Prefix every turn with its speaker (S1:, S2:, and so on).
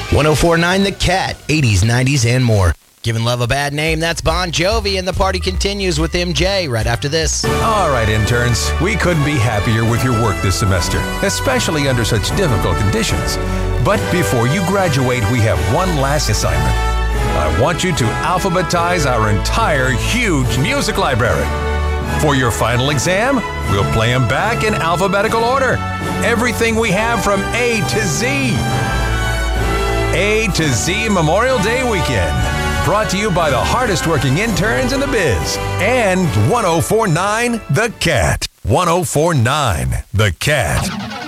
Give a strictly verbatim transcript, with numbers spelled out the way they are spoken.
S1: one oh four point nine The Cat, eighties, nineties, and more. Giving love a bad name, that's Bon Jovi, and the party continues with M J right after this.
S2: All right, interns, we couldn't be happier with your work this semester, especially under such difficult conditions. But before you graduate, we have one last assignment. I want you to alphabetize our entire huge music library. For your final exam, we'll play them back in alphabetical order. Everything we have from A to Z. A to Z Memorial Day Weekend. Brought to you by the hardest working interns in the biz. And one oh four point nine The Cat. one oh four point nine The Cat.